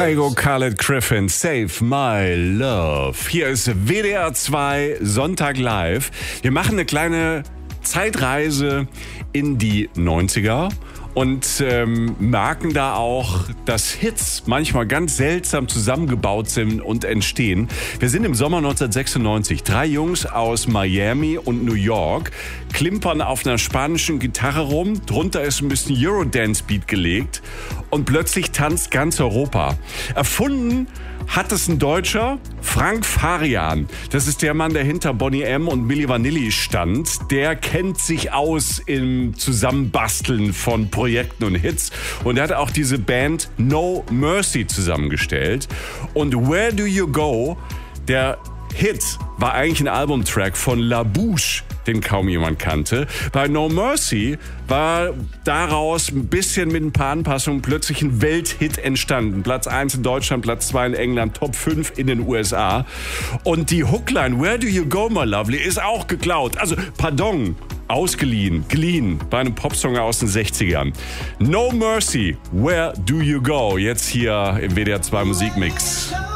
Kygo Khaled Griffin, Save My Love. Hier ist WDR 2 Sonntag live. Wir machen eine kleine Zeitreise in die 90er und merken da auch, dass Hits manchmal ganz seltsam zusammengebaut sind und entstehen. Wir sind im Sommer 1996. 3 Jungs aus Miami und New York klimpern auf einer spanischen Gitarre rum. Drunter ist ein bisschen Eurodance-Beat gelegt und plötzlich tanzt ganz Europa. Erfunden hat es ein Deutscher, Frank Farian. Das ist der Mann, der hinter Boney M. und Milli Vanilli stand. Der kennt sich aus im Zusammenbasteln von Projekten und Hits. Und er hat auch diese Band No Mercy zusammengestellt. Und Where Do You Go, der Hit, war eigentlich ein Albumtrack von La Bouche, den kaum jemand kannte. Bei No Mercy war daraus ein bisschen mit ein paar Anpassungen plötzlich ein Welthit entstanden. Platz 1 in Deutschland, Platz 2 in England, Top 5 in den USA. Und die Hookline, Where Do You Go, my lovely, ist auch geklaut. Also, pardon, geliehen bei einem Popsong aus den 60ern. No Mercy, Where Do You Go? Jetzt hier im WDR 2 Musikmix.